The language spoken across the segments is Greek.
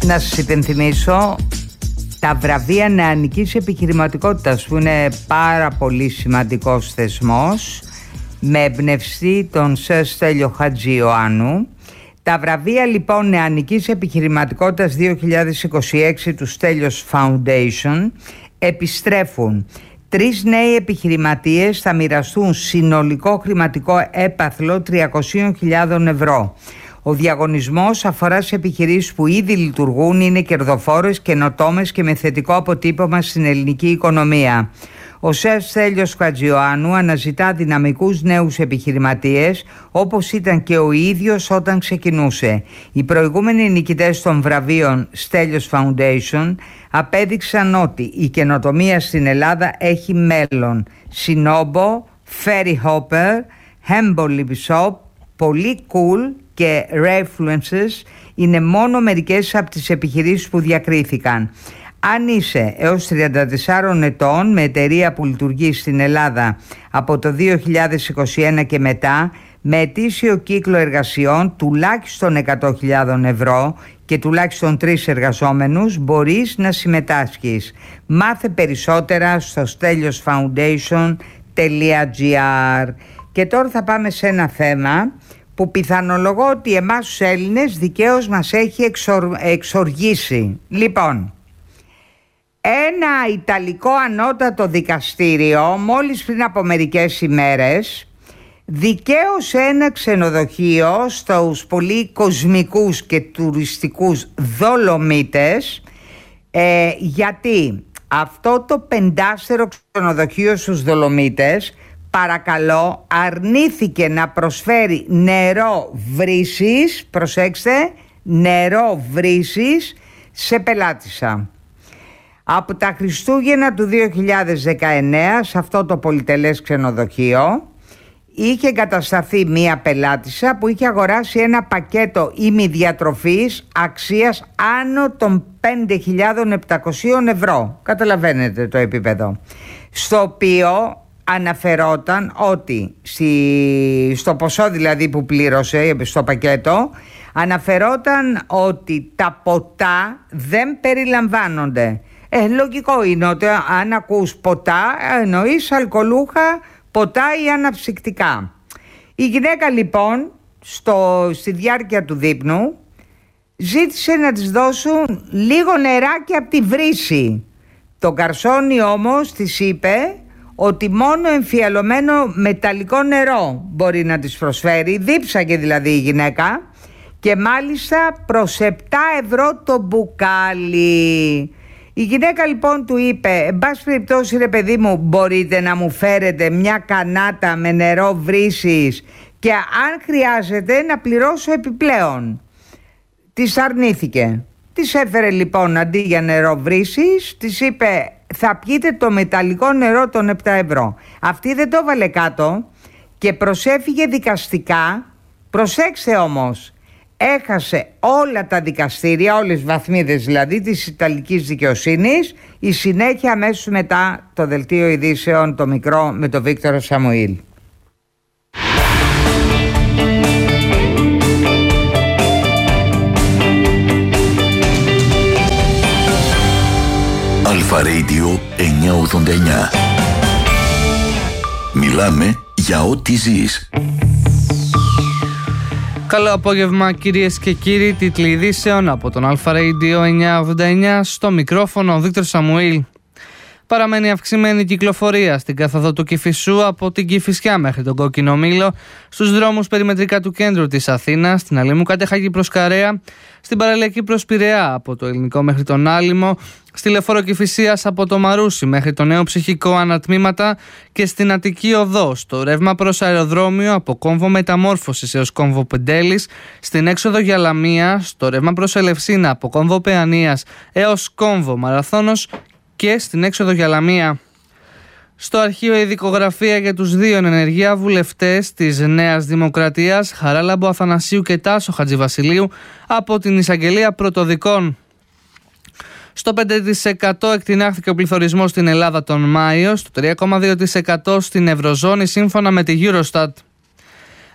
Να σας υπενθυμίσω τα βραβεία νεανικής επιχειρηματικότητας, που είναι πάρα πολύ σημαντικός θεσμός, με εμπνευστή τον Σερ Στέλιο Χατζιωάννου. Τα βραβεία λοιπόν νεανικής επιχειρηματικότητας 2026 του Στέλιος Foundation επιστρέφουν. 3 νέοι επιχειρηματίες θα μοιραστούν συνολικό χρηματικό έπαθλο 300.000 ευρώ. Ο διαγωνισμός αφορά σε επιχειρήσεις που ήδη λειτουργούν, είναι κερδοφόρες, καινοτόμες και με θετικό αποτύπωμα στην ελληνική οικονομία. Ο Σερ Στέλιος Χατζιωάννου αναζητά δυναμικούς νέους επιχειρηματίες, όπως ήταν και ο ίδιος όταν ξεκινούσε. Οι προηγούμενοι νικητές των βραβείων Στέλιος Foundation απέδειξαν ότι η καινοτομία στην Ελλάδα έχει μέλλον. Σινόμπο, Ferry Hopper, Hemboli Bishop, Πολύ Cool και Refluences είναι μόνο μερικές από τις επιχειρήσεις που διακρίθηκαν. Αν είσαι έως 34 ετών με εταιρεία που λειτουργεί στην Ελλάδα από το 2021 και μετά, με ετήσιο κύκλο εργασιών τουλάχιστον 100.000 ευρώ και τουλάχιστον 3 εργαζόμενους, μπορείς να συμμετάσχεις. Μάθε περισσότερα στο steliosfoundation.gr. Και τώρα θα πάμε σε ένα θέμα που πιθανολογώ ότι εμάς τους Έλληνες δικαίως μας έχει εξοργήσει. Λοιπόν, ένα Ιταλικό ανώτατο δικαστήριο μόλις πριν από μερικές ημέρες δικαίωσε ένα ξενοδοχείο στους πολύ κοσμικούς και τουριστικούς Δολομίτες, γιατί αυτό το 5στερο ξενοδοχείο στους Δολομίτες, παρακαλώ, αρνήθηκε να προσφέρει νερό βρύσης, προσέξτε, νερό βρύσης σε πελάτησα. Από τα Χριστούγεννα του 2019 σε αυτό το πολυτελές ξενοδοχείο είχε εγκατασταθεί μία πελάτησα που είχε αγοράσει ένα πακέτο ημιδιατροφής αξίας άνω των 5.700 ευρώ. Καταλαβαίνετε το επίπεδο. Στο οποίο αναφερόταν ότι στο ποσό δηλαδή που πλήρωσε στο πακέτο, αναφερόταν ότι τα ποτά δεν περιλαμβάνονται. Λογικό είναι ότι αν ακούς ποτά εννοείς αλκοολούχα ποτά ή αναψυκτικά. Η γυναίκα λοιπόν στη διάρκεια του δείπνου ζήτησε να της δώσουν λίγο νεράκι από τη βρύση. Το γκαρσόνι όμως της είπε ότι μόνο εμφιαλωμένο μεταλλικό νερό μπορεί να της προσφέρει. Δίψαγε δηλαδή η γυναίκα, και μάλιστα προς 7 ευρώ το μπουκάλι. Η γυναίκα λοιπόν του είπε, εν πάση περιπτώσει ρε παιδί μου, μπορείτε να μου φέρετε μια κανάτα με νερό βρύσης και αν χρειάζεται να πληρώσω επιπλέον. Της αρνήθηκε. Της έφερε λοιπόν αντί για νερό βρύσης, της είπε θα πιείτε το μεταλλικό νερό των 7 ευρώ. Αυτή δεν το έβαλε κάτω και προσέφυγε δικαστικά. Προσέξτε όμως, έχασε όλα τα δικαστήρια, όλες τις βαθμίδες δηλαδή της Ιταλικής δικαιοσύνης. Η συνέχεια αμέσως μετά το δελτίο ειδήσεων το μικρό με τον Βίκτορο Σαμουήλ. Αλφα Radio 989. Μιλάμε για ό,τι ζεις. Καλό απόγευμα κυρίες και κύριοι, τίτλοι ειδήσεων από τον Αλφα Radio 989, στο μικρόφωνο ο Βίκτορ Σαμουήλ. Παραμένει αυξημένη κυκλοφορία στην καθοδό του Κηφισού από την Κηφισιά μέχρι τον Κόκκινο Μήλο, στους δρόμους περιμετρικά του κέντρου της Αθήνας, στην Αλήμου Κατεχάκη προς Καρέα, στην παραλιακή προς Πειραιά από το Ελληνικό μέχρι τον Άλυμο, στη Λεωφόρο Κηφισίας από το Μαρούσι μέχρι το Νέο Ψυχικό Ανατμήματα και στην Αττική Οδό, στο ρεύμα προς αεροδρόμιο από Κόμβο Μεταμόρφωσης έως Κόμβο Πεντέλης, στην έξοδο για Λαμία, στο ρεύμα προς Ελευσίνα από Κόμβο Παιανίας έως Κόμβο Μαραθώνος και στην έξοδο για Λαμία. Στο αρχείο η δικογραφία για τους 2 ενεργεία βουλευτές της Νέας Δημοκρατίας, Χαράλαμπο Αθανασίου και Τάσο Χατζηβασιλείου, από την Εισαγγελία Πρωτοδικών. Στο 5% εκτινάχθηκε ο πληθωρισμός στην Ελλάδα τον Μάιο, στο 3,2% στην Ευρωζώνη σύμφωνα με τη Eurostat.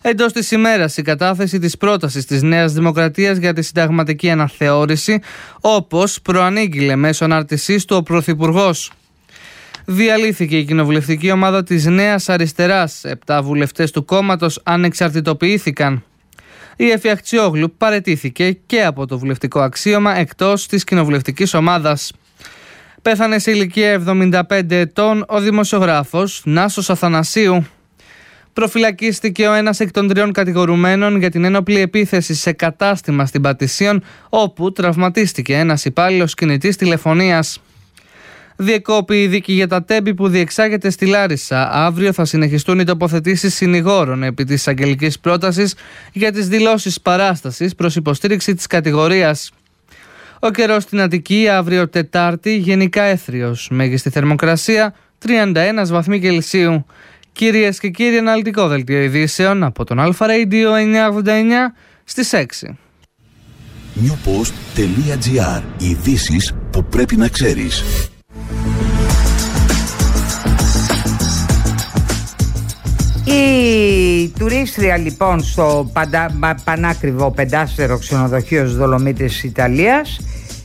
Εντός της ημέρας η κατάθεση της πρότασης της Νέας Δημοκρατίας για τη συνταγματική αναθεώρηση, όπως προανήγγειλε μέσω ανάρτησής του ο Πρωθυπουργός. Διαλύθηκε η κοινοβουλευτική ομάδα της Νέας Αριστεράς. 7 βουλευτές του κόμματος ανεξαρτητοποιήθηκαν. Η Εφη Αχτσιόγλου παραιτήθηκε και από το βουλευτικό αξίωμα εκτός της κοινοβουλευτικής ομάδας. Πέθανε σε ηλικία 75 ετών ο δημοσιογράφος Νάσος Αθανασίου. Προφυλακίστηκε ο ένας εκ των 3 κατηγορουμένων για την ένοπλη επίθεση σε κατάστημα στην Πατησίων, όπου τραυματίστηκε ένας υπάλληλος κινητής τηλεφωνίας. Διεκόπη η δίκη για τα τέμπη που διεξάγεται στη Λάρισα. Αύριο θα συνεχιστούν οι τοποθετήσεις συνηγόρων επί της αγγελικής πρότασης για τις δηλώσεις παράστασης προς υποστήριξη της κατηγορίας. Ο καιρός στην Αττική αύριο Τετάρτη γενικά έθριος. Μέγιστη θερμοκρασία 31 βαθμοί Κελσίου. Κυρίες και κύριοι, αναλυτικό δελτίο ειδήσεων από τον Αλφα Radio 989 στις 6. newpost.gr. Ειδήσεις που πρέπει να ξέρεις. Η τουρίστρια λοιπόν στο πανάκριβο 5-στερο ξενοδοχείο στους Δολομίτες της Ιταλίας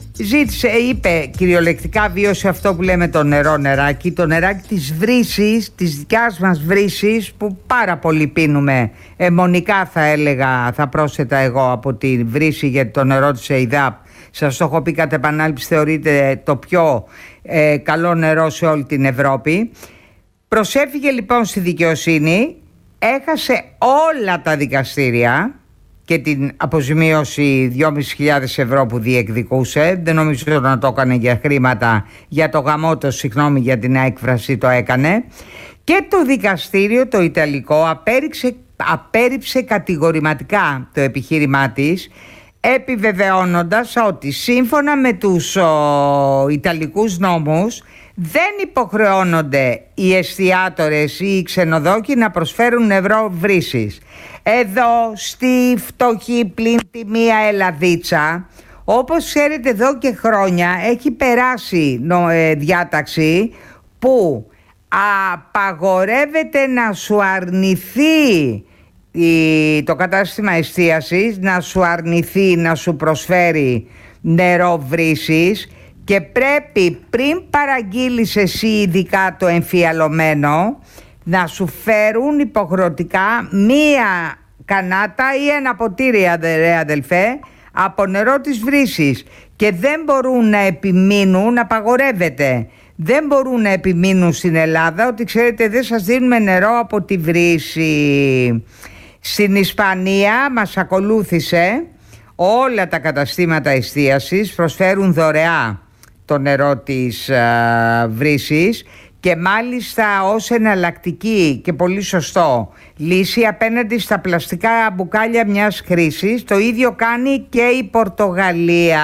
είπε κυριολεκτικά, βίωσε αυτό που λέμε το νεράκι, το νεράκι της βρύσης, της δικιάς μας βρύσης που πάρα πολύ πίνουμε αιμονικά, θα έλεγα, θα πρόσθετα εγώ, από τη βρύση, γιατί το νερό της ΕΙΔΑΠ, σας το έχω πει κατ' επανάληψη, θεωρείται το πιο καλό νερό σε όλη την Ευρώπη. Προσέφυγε λοιπόν στη δικαιοσύνη, έχασε όλα τα δικαστήρια και την αποζημίωση 2.500 ευρώ που διεκδικούσε. Δεν νομίζω να το έκανε για χρήματα, για το γαμότο, συγγνώμη για την έκφραση, το έκανε. Και το δικαστήριο το Ιταλικό απέρριψε κατηγορηματικά το επιχείρημά της, επιβεβαιώνοντας ότι σύμφωνα με τους Ιταλικούς νόμους δεν υποχρεώνονται οι εστιατόρες ή οι ξενοδόχοι να προσφέρουν νερό βρύσης. Εδώ στη φτωχή πλην τη μία Ελλαδίτσα, όπως ξέρετε, εδώ και χρόνια έχει περάσει διάταξη που απαγορεύεται να σου αρνηθεί το κατάστημα εστίασης, να σου αρνηθεί να σου προσφέρει νερό βρύσης, και πρέπει πριν παραγγείλεις εσύ ειδικά το εμφιαλωμένο να σου φέρουν υποχρεωτικά μία κανάτα ή ένα ποτήρι, αδελφέ, από νερό της βρύσης, και δεν μπορούν να επιμείνουν, απαγορεύεται. Δεν μπορούν να επιμείνουν στην Ελλάδα ότι ξέρετε δεν σας δίνουμε νερό από τη βρύση. Στην Ισπανία μας ακολούθησε, όλα τα καταστήματα εστίασης προσφέρουν δωρεά το νερό της βρύσης, και μάλιστα ως εναλλακτική και πολύ σωστό λύση απέναντι στα πλαστικά μπουκάλια μιας χρήσης. Το ίδιο κάνει και η Πορτογαλία.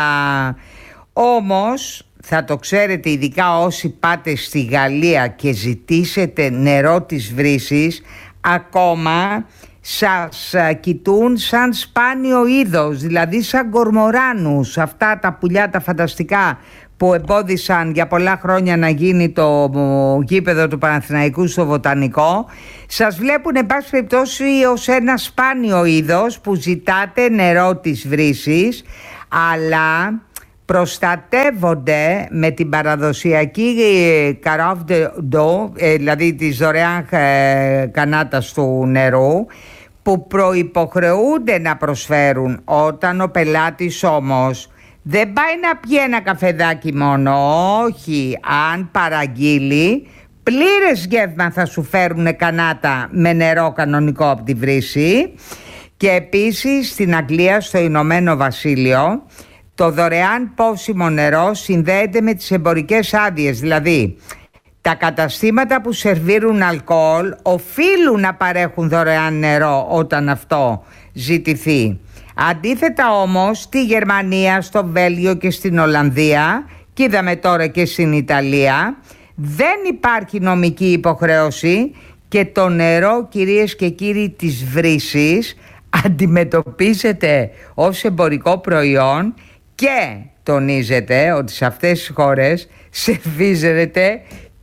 Όμως θα το ξέρετε, ειδικά όσοι πάτε στη Γαλλία και ζητήσετε νερό της βρύσης, ακόμα σας κοιτούν σαν σπάνιο είδος, δηλαδή σαν κορμοράνους, αυτά τα πουλιά τα φανταστικά που εμπόδισαν για πολλά χρόνια να γίνει το γήπεδο του Παναθηναϊκού στο Βοτανικό. Σας βλέπουν εν πάση περιπτώσει ως ένα σπάνιο είδος που ζητάτε νερό της βρύσης, αλλά προστατεύονται με την παραδοσιακή carafe d'eau, δηλαδή της δωρεάν κανάτας του νερού, που προϋποχρεούνται να προσφέρουν. Όταν ο πελάτης όμως δεν πάει να πιει ένα καφεδάκι μόνο, όχι, αν παραγγείλει, πλήρες γεύμα θα σου φέρουν κανάτα με νερό κανονικό από τη βρύση. Και επίσης στην Αγγλία, στο Ηνωμένο Βασίλειο, το δωρεάν πόσιμο νερό συνδέεται με τις εμπορικές άδειες, δηλαδή τα καταστήματα που σερβίρουν αλκοόλ οφείλουν να παρέχουν δωρεάν νερό όταν αυτό ζητηθεί. Αντίθετα όμως στη Γερμανία, στο Βέλγιο και στην Ολλανδία, και είδαμε τώρα και στην Ιταλία, δεν υπάρχει νομική υποχρέωση και το νερό, κυρίες και κύριοι, της βρύσης αντιμετωπίζεται ως εμπορικό προϊόν, και τονίζεται ότι σε αυτές τις χώρες σερβίζεται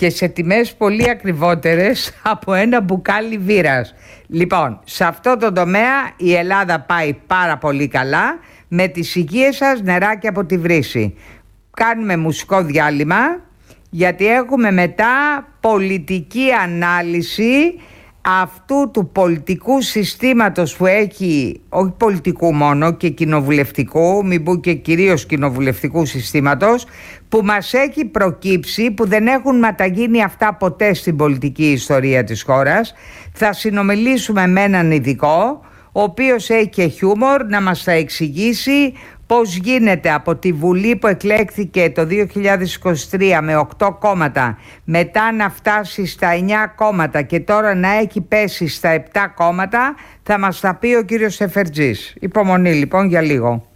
και σε τιμές πολύ ακριβότερες από ένα μπουκάλι βύρας. Λοιπόν, σε αυτό το τομέα η Ελλάδα πάει πάρα πολύ καλά, με τις υγείες σας νεράκι από τη βρύση. Κάνουμε μουσικό διάλειμμα, γιατί έχουμε μετά πολιτική ανάλυση αυτού του πολιτικού συστήματος που έχει, όχι πολιτικού μόνο και κοινοβουλευτικού, μην πω και κυρίως κοινοβουλευτικού συστήματος, που μας έχει προκύψει, που δεν έχουν ματαγίνει αυτά ποτέ στην πολιτική ιστορία της χώρας. Θα συνομιλήσουμε με έναν ειδικό, ο οποίος έχει και χιούμορ, να μας τα εξηγήσει πώς γίνεται από τη Βουλή που εκλέχθηκε το 2023 με 8 κόμματα, μετά να φτάσει στα 9 κόμματα και τώρα να έχει πέσει στα 7 κόμματα. Θα μας τα πει ο κύριος Σεφερτζής. Υπομονή λοιπόν για λίγο.